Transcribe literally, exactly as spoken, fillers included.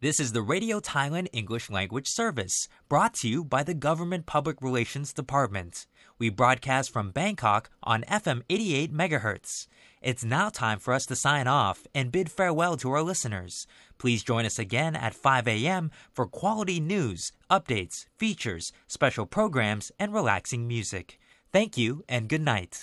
This is the Radio Thailand English Language Service, brought to you by the Government Public Relations Department. We broadcast from Bangkok on F M eighty-eight megahertz. It's now time for us to sign off and bid farewell to our listeners. Please join us again at five a.m. for quality news, updates, features, special programs, and relaxing music. Thank you and good night.